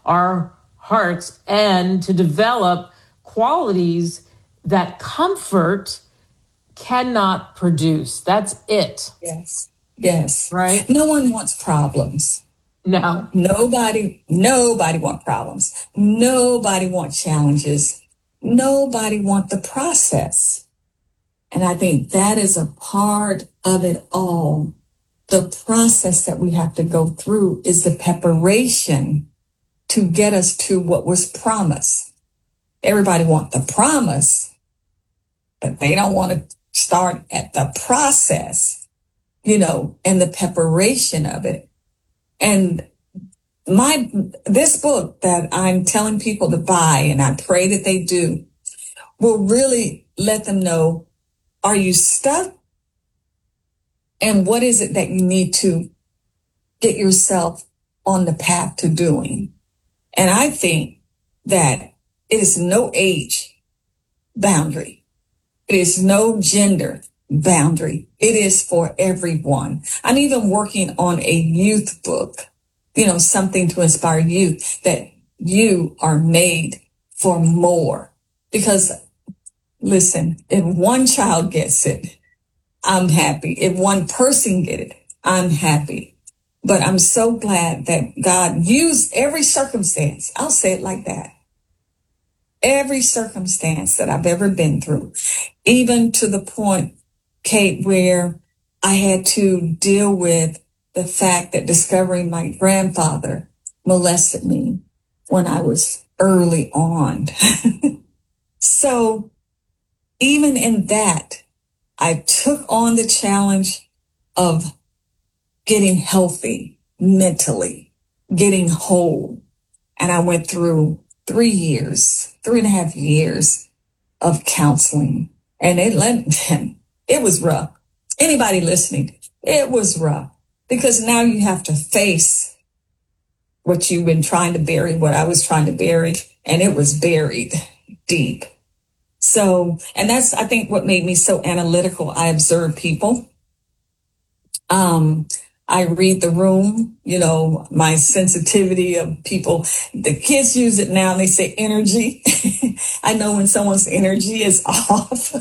our hearts and to develop qualities that comfort cannot produce. That's it. Yes. Right? No one wants problems. No. Nobody wants problems. Nobody wants challenges. Nobody wants the process. And I think that is a part of it all. The process that we have to go through is the preparation to get us to what was promised. Everybody wants the promise, but they don't want to start at the process, and the preparation of it. And this book that I'm telling people to buy, and I pray that they do, will really let them know, are you stuck? And what is it that you need to get yourself on the path to doing? And I think that it is no age boundary. It is no gender boundary. It is for everyone. I'm even working on a youth book, something to inspire youth, that you are made for more. Because listen, if one child gets it, I'm happy. If one person gets it, I'm happy. But I'm so glad that God used every circumstance. I'll say it like that. Every circumstance that I've ever been through, even to the point, Kate, where I had to deal with the fact that discovering my grandfather molested me when I was early on. So even in that, I took on the challenge of getting healthy mentally, getting whole. And I went through 3.5 years of counseling. And it was rough. Anybody listening, it was rough. Because now you have to face what you've been trying to bury, what I was trying to bury, and it was buried deep. So, and that's, I think, what made me so analytical. I observe people. I read the room, my sensitivity of people. The kids use it now and they say energy. I know when someone's energy is off,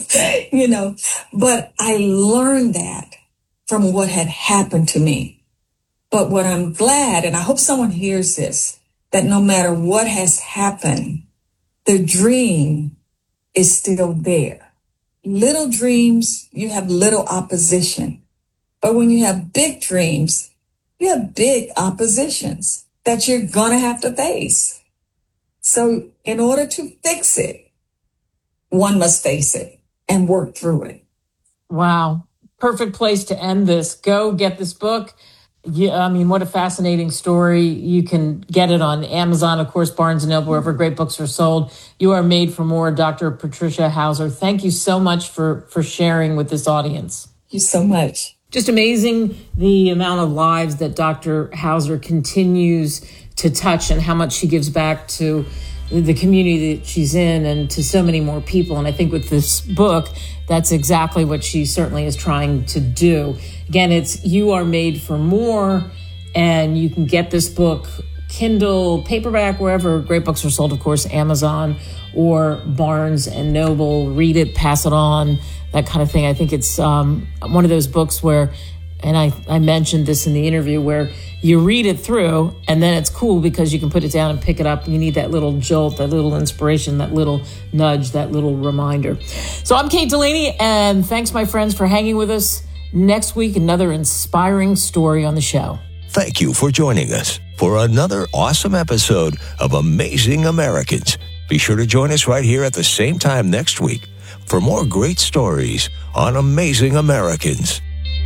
but I learned that from what had happened to me. But what I'm glad, and I hope someone hears this, that no matter what has happened, the dream is still there. Little dreams, you have little opposition. But when you have big dreams, you have big oppositions that you're going to have to face. So in order to fix it, one must face it and work through it. Wow. Perfect place to end this. Go get this book. Yeah, what a fascinating story. You can get it on Amazon, of course, Barnes & Noble, wherever great books are sold. You Are Made for More, Dr. Patricia Hauser. Thank you so much for sharing with this audience. Thank you so much. Just amazing the amount of lives that Dr. Hauser continues to touch and how much she gives back to the community that she's in and to so many more people. And I think with this book, that's exactly what she certainly is trying to do. Again, it's You Are Made for More, and you can get this book Kindle, paperback, wherever great books are sold, of course, Amazon or Barnes & Noble. Read it, pass it on, that kind of thing. I think it's one of those books where, and I mentioned this in the interview, where you read it through and then it's cool because you can put it down and pick it up. You need that little jolt, that little inspiration, that little nudge, that little reminder. So I'm Kate Delaney, and thanks, my friends, for hanging with us. Next week, another inspiring story on the show. Thank you for joining us for another awesome episode of Amazing Americans. Be sure to join us right here at the same time next week for more great stories on Amazing Americans.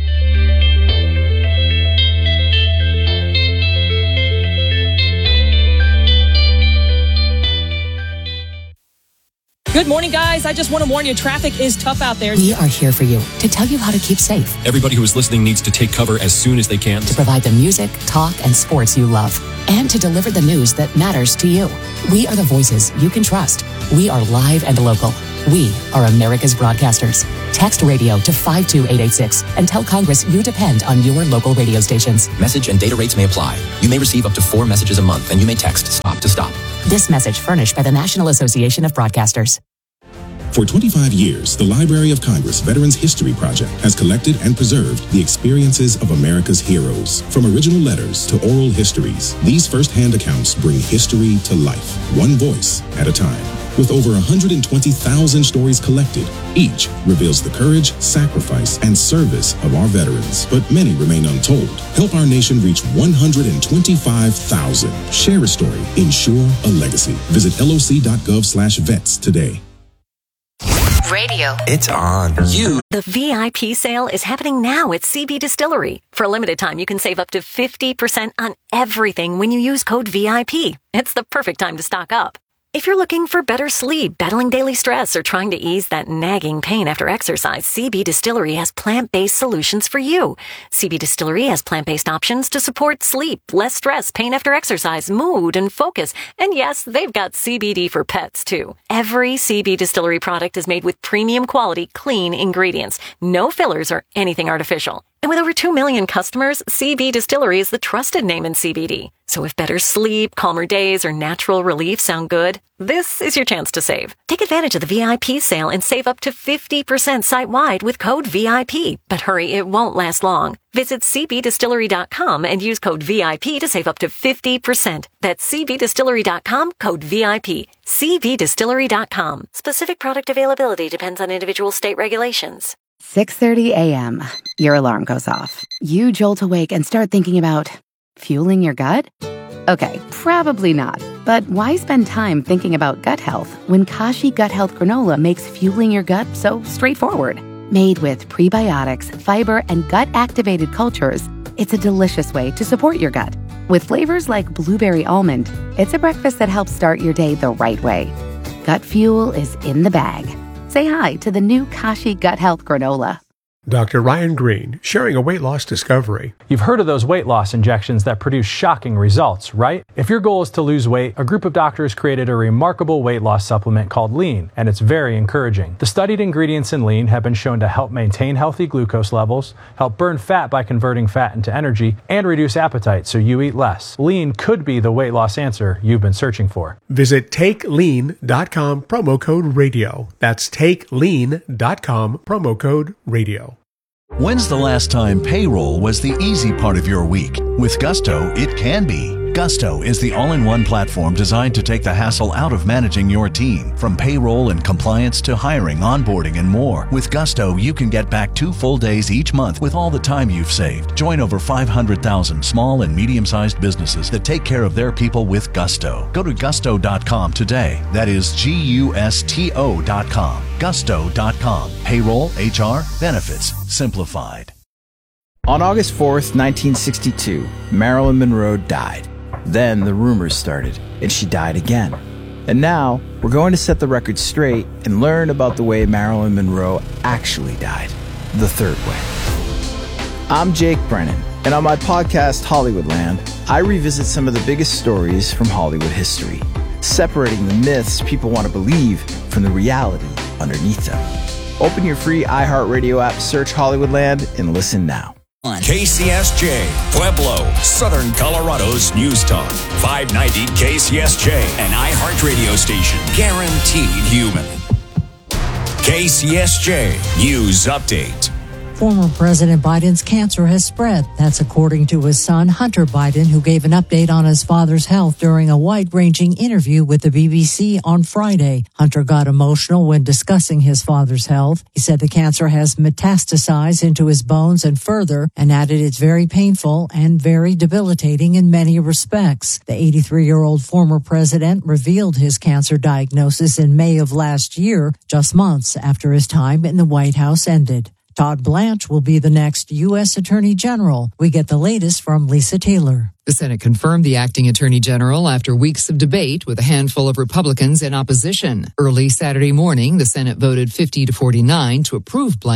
Good morning, guys. I just want to warn you, traffic is tough out there. We are here for you to tell you how to keep safe. Everybody who is listening needs to take cover as soon as they can. To provide the music, talk, and sports you love. And to deliver the news that matters to you. We are the voices you can trust. We are live and local. We are America's broadcasters. Text radio to 52886 and tell Congress you depend on your local radio stations. Message and data rates may apply. You may receive up to 4 messages a month, and you may text STOP to STOP. This message furnished by the National Association of Broadcasters. For 25 years, the Library of Congress Veterans History Project has collected and preserved the experiences of America's heroes. From original letters to oral histories, these first-hand accounts bring history to life, one voice at a time. With over 120,000 stories collected, each reveals the courage, sacrifice, and service of our veterans. But many remain untold. Help our nation reach 125,000. Share a story. Ensure a legacy. Visit loc.gov/vets today. Radio. It's on. The VIP sale is happening now at CB Distillery. For a limited time, you can save up to 50% on everything when you use code VIP. It's the perfect time to stock up. If you're looking for better sleep, battling daily stress, or trying to ease that nagging pain after exercise, CB Distillery has plant-based solutions for you. CB Distillery has plant-based options to support sleep, less stress, pain after exercise, mood, and focus. And yes, they've got CBD for pets, too. Every CB Distillery product is made with premium quality, clean ingredients. No fillers or anything artificial. And with over 2 million customers, CB Distillery is the trusted name in CBD. So if better sleep, calmer days, or natural relief sound good, this is your chance to save. Take advantage of the VIP sale and save up to 50% site-wide with code VIP. But hurry, it won't last long. Visit cbdistillery.com and use code VIP to save up to 50%. That's cbdistillery.com, code VIP. cbdistillery.com. Specific product availability depends on individual state regulations. 6:30 a.m. Your alarm goes off. You jolt awake and start thinking about fueling your gut? Okay, probably not. But why spend time thinking about gut health when Kashi Gut Health Granola makes fueling your gut so straightforward? Made with prebiotics, fiber, and gut-activated cultures, it's a delicious way to support your gut. With flavors like blueberry almond, it's a breakfast that helps start your day the right way. Gut fuel is in the bag. Say hi to the new Kashi Gut Health Granola. Dr. Ryan Green, sharing a weight loss discovery. You've heard of those weight loss injections that produce shocking results, right? If your goal is to lose weight, a group of doctors created a remarkable weight loss supplement called Lean, and it's very encouraging. The studied ingredients in Lean have been shown to help maintain healthy glucose levels, help burn fat by converting fat into energy, and reduce appetite so you eat less. Lean could be the weight loss answer you've been searching for. Visit TakeLean.com, promo code radio. That's TakeLean.com, promo code radio. When's the last time payroll was the easy part of your week? With Gusto, it can be. Gusto is the all-in-one platform designed to take the hassle out of managing your team. From payroll and compliance to hiring, onboarding, and more. With Gusto, you can get back 2 full days each month with all the time you've saved. Join over 500,000 small and medium-sized businesses that take care of their people with Gusto. Go to gusto.com today. That is GUSTO.com. Gusto.com. Payroll, HR, benefits, simplified. On August 4th, 1962, Marilyn Monroe died. Then the rumors started, and she died again. And now, we're going to set the record straight and learn about the way Marilyn Monroe actually died. The third way. I'm Jake Brennan, and on my podcast, Hollywoodland, I revisit some of the biggest stories from Hollywood history, separating the myths people want to believe from the reality underneath them. Open your free iHeartRadio app, search Hollywoodland, and listen now. KCSJ, Pueblo, Southern Colorado's News Talk. 590 KCSJ, an iHeartRadio station. Guaranteed human. KCSJ News Update. Former President Biden's cancer has spread. That's according to his son, Hunter Biden, who gave an update on his father's health during a wide-ranging interview with the BBC on Friday. Hunter got emotional when discussing his father's health. He said the cancer has metastasized into his bones and further, and added it's very painful and very debilitating in many respects. The 83-year-old former president revealed his cancer diagnosis in May of last year, just months after his time in the White House ended. Todd Blanche will be the next U.S. Attorney General. We get the latest from Lisa Taylor. The Senate confirmed the acting Attorney General after weeks of debate with a handful of Republicans in opposition. Early Saturday morning, the Senate voted 50-49 to approve Blanche.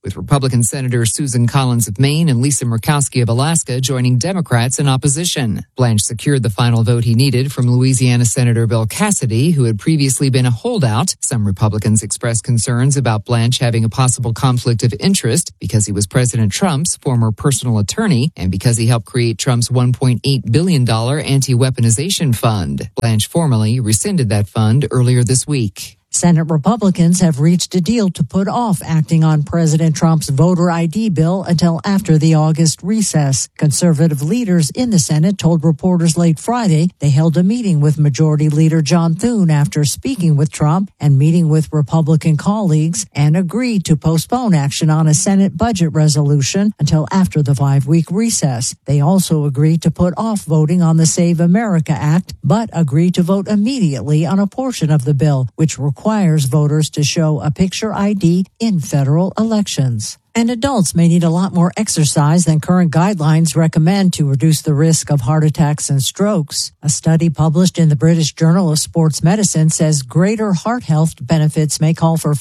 with Republican Senators Susan Collins of Maine and Lisa Murkowski of Alaska joining Democrats in opposition. Blanche secured the final vote he needed from Louisiana Senator Bill Cassidy, who had previously been a holdout. Some Republicans expressed concerns about Blanche having a possible conflict of interest because he was President Trump's former personal attorney and because he helped create Trump's $1.8 billion anti-weaponization fund. Blanche formally rescinded that fund earlier this week. Senate Republicans have reached a deal to put off acting on President Trump's voter ID bill until after the August recess. Conservative leaders in the Senate told reporters late Friday they held a meeting with Majority Leader John Thune after speaking with Trump and meeting with Republican colleagues and agreed to postpone action on a Senate budget resolution until after the 5-week recess. They also agreed to put off voting on the Save America Act, but agreed to vote immediately on a portion of the bill, which requires voters to show a picture ID in federal elections. And adults may need a lot more exercise than current guidelines recommend to reduce the risk of heart attacks and strokes. A study published in the British Journal of Sports Medicine says greater heart health benefits may call for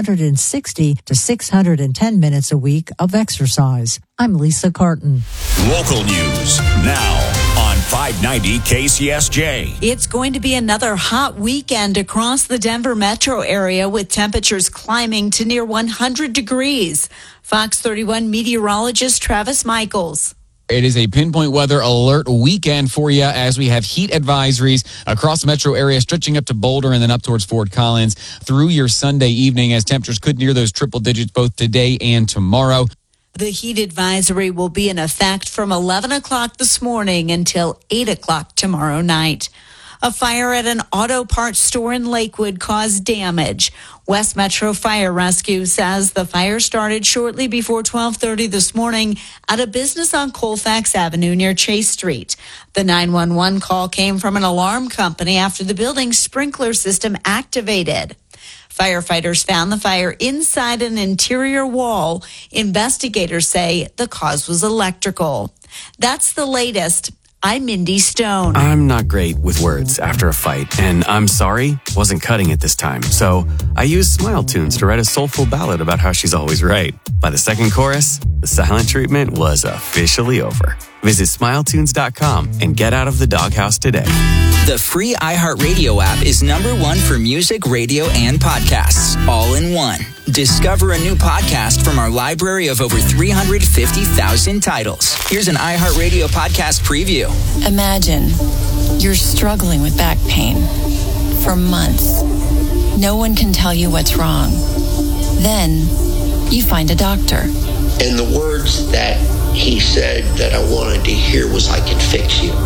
560 to 610 minutes a week of exercise. I'm Lisa Carton. Local news now on 590 KCSJ. It's going to be another hot weekend across the Denver metro area with temperatures climbing to near 100 degrees. Fox 31 meteorologist Travis Michaels. It is a pinpoint weather alert weekend for you as we have heat advisories across the metro area stretching up to Boulder and then up towards Fort Collins through your Sunday evening as temperatures could near those triple digits both today and tomorrow. The heat advisory will be in effect from 11 o'clock this morning until 8 o'clock tomorrow night. A fire at an auto parts store in Lakewood caused damage. West Metro Fire Rescue says the fire started shortly before 12:30 this morning at a business on Colfax Avenue near Chase Street. The 911 call came from an alarm company after the building's sprinkler system activated. Firefighters found the fire inside an interior wall. Investigators say the cause was electrical. That's the latest. I'm Mindy Stone. I'm not great with words after a fight, and I'm sorry, wasn't cutting it this time. So I used Smile Tunes to write a soulful ballad about how she's always right. By the second chorus, the silent treatment was officially over. Visit SmileTunes.com and get out of the doghouse today. The free iHeartRadio app is #1 for music, radio, and podcasts, all in one. Discover a new podcast from our library of over 350,000 titles. Here's an iHeartRadio podcast preview. Imagine you're struggling with back pain for months. No one can tell you what's wrong. Then you find a doctor. And the words that he said that I wanted to hear was, "I can fix you."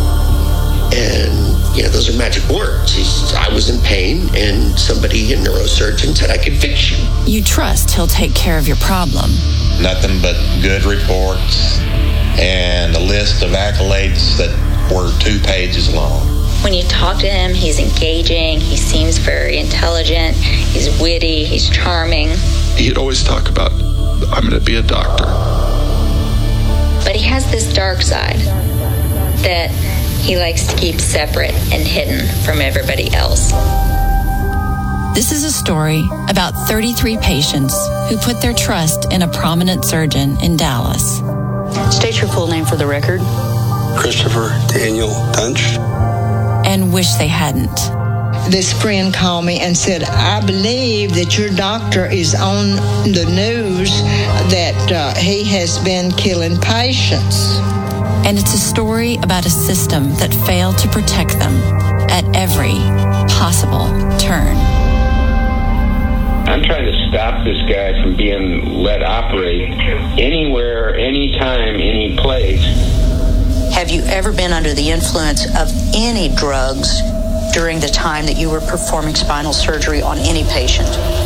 And, those are magic words. I was in pain, and somebody, a neurosurgeon, said, "I can fix you." You trust he'll take care of your problem. Nothing but good reports and a list of accolades that were 2 pages long. When you talk to him, he's engaging, he seems very intelligent, he's witty, he's charming. He'd always talk about, "I'm going to be a doctor." But he has this dark side that he likes to keep separate and hidden from everybody else. This is a story about 33 patients who put their trust in a prominent surgeon in Dallas. State your full name for the record. Christopher Daniel Tunch. And wish they hadn't. This friend called me and said, "I believe that your doctor is on the news that he has been killing patients." And it's a story about a system that failed to protect them at every possible turn. I'm trying to stop this guy from being let operate anywhere, anytime, any place. Have you ever been under the influence of any drugs during the time that you were performing spinal surgery on any patient?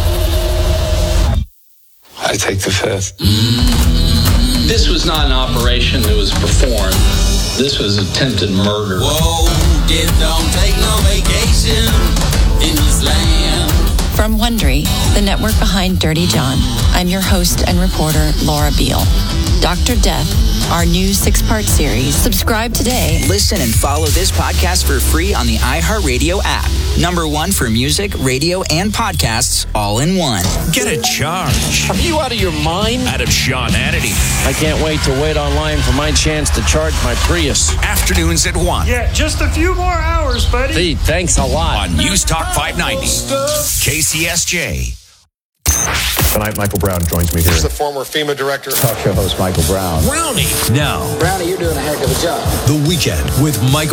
I take the fifth. This was not an operation that was performed. This was attempted murder. Whoa, just don't take no vacation in this land. From Wondery, the network behind Dirty John, I'm your host and reporter, Laura Beale. Dr. Death, our new 6-part series. Subscribe today. Listen and follow this podcast for free on the iHeartRadio app. Number 1 for music, radio, and podcasts all in one. Get a charge. Are you out of your mind? Adam Sean Hannity. I can't wait to wait online for my chance to charge my Prius. Afternoons at 1. Yeah, just a few more hours, buddy. Pete, thanks a lot. On News Talk 590. KCSJ. Tonight, Michael Brown joins me here. He's the former FEMA director. Talk show host Michael Brown. Brownie. Now. Brownie, you're doing a heck of a job. The Weekend with Michael